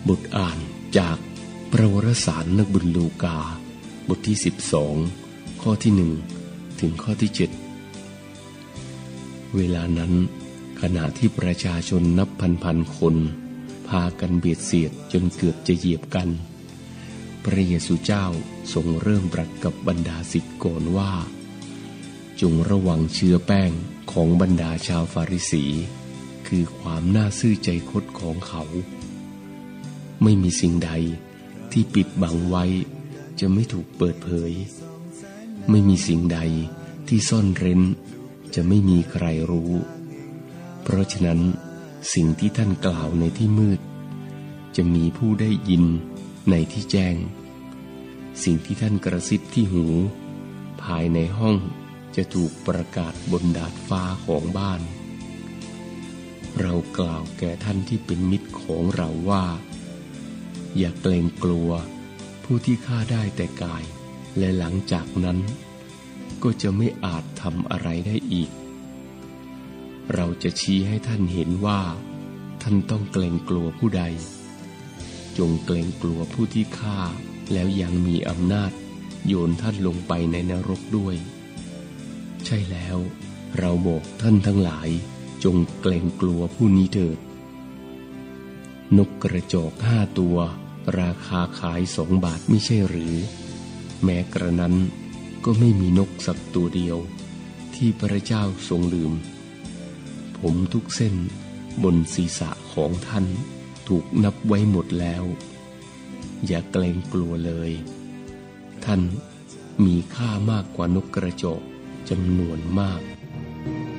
บทอ่านจากพระวรสารนักบุญลูกาบทที่12ข้อที่1ถึงข้อที่7เวลานั้นขณะที่ประชาชนนับพันๆคนพากันเบียดเสียดจนเกือบจะเหยียบกันพระเยซูเจ้าทรงเริ่มตรัสกับบรรดาศิษย์ก่อนว่าจงระวังเชื้อแป้งของบรรดาชาวฟาริสีคือความน่าซื่อใจคดของเขาไม่มีสิ่งใดที่ปิดบังไว้จะไม่ถูกเปิดเผยไม่มีสิ่งใดที่ซ่อนเร้นจะไม่มีใครรู้เพราะฉะนั้นสิ่งที่ท่านกล่าวในที่มืดจะมีผู้ได้ยินในที่แจ้งสิ่งที่ท่านกระซิบที่หูภายในห้องจะถูกประกาศบนดาดฟ้าของบ้านเรากล่าวแก่ท่านที่เป็นมิตรของเราว่าอย่าเกรงกลัวผู้ที่ฆ่าได้แต่กายและหลังจากนั้นก็จะไม่อาจทำอะไรได้อีกเราจะชี้ให้ท่านเห็นว่าท่านต้องเกรงกลัวผู้ใดจงเกรงกลัวผู้ที่ฆ่าแล้วยังมีอำนาจโยนท่านลงไปในนรกด้วยใช่แล้วเราบอกท่านทั้งหลายจงเกรงกลัวผู้นี้เถิดนกกระจอก5 ตัวราคาขาย2 บาทไม่ใช่หรือแม้กระนั้นก็ไม่มีนกสักตัวเดียวที่พระเจ้าทรงลืมผมทุกเส้นบนศีรษะของท่านถูกนับไว้หมดแล้วอย่าเกรงกลัวเลยท่านมีค่ามากกว่านกกระจอกจำนวนมาก